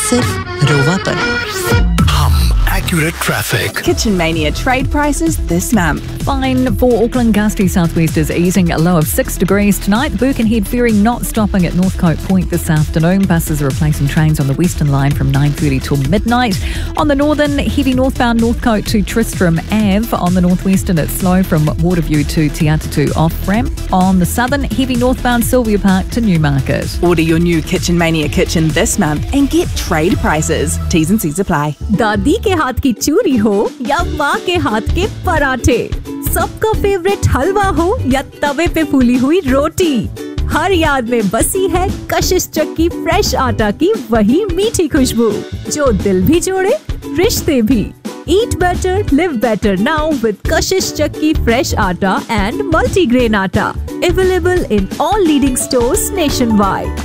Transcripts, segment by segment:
सिर्फ रोवा पर। Accurate traffic. Kitchen Mania trade prices this month. Fine for Auckland Gusty southwesters easing a low of 6 degrees tonight. The Birkenhead ferry not stopping at Northcote Point this afternoon. Buses are replacing trains on the Western Line from 9:30 till midnight. On the northern, heavy northbound Northcote to Tristram Ave. On the northwestern, it's slow from Waterview to Te Atatu off-ramp. On the southern, heavy northbound Sylvia Park to Newmarket. Order your new Kitchen Mania kitchen this month and get trade prices. T's and C's apply. दादी के हाथ की चूरी हो या माँ के हाथ के पराठे, सबका फेवरेट हलवा हो या तवे पे फूली हुई रोटी, हर याद में बसी है कशिश चक्की फ्रेश आटा की वही मीठी खुशबू जो दिल भी जोड़े रिश्ते भी। Eat better, live better now with Kashish Chakki fresh atta and multigrain atta. Available in all leading stores nationwide.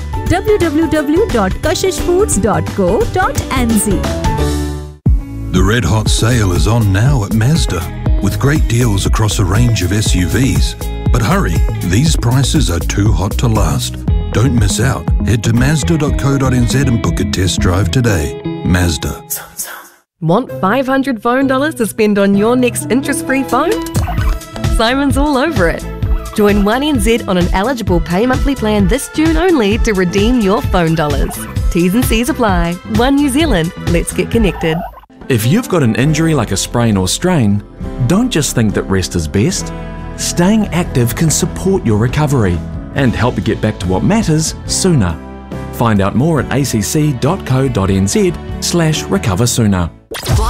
www.kashishfoods.co.nz. The Red Hot Sale is on now at Mazda, with great deals across a range of SUVs. But hurry, these prices are too hot to last. Don't miss out. Head to Mazda.co.nz and book a test drive today. Mazda. Want $500 phone dollars to spend on your next interest-free phone? Simon's all over it. Join 1NZ on an eligible pay monthly plan this June only to redeem your phone dollars. T's and C's apply. One New Zealand. Let's get connected. If you've got an injury like a sprain or strain, don't just think that rest is best. Staying active can support your recovery and help you get back to what matters sooner. Find out more at acc.co.nz/recoversooner.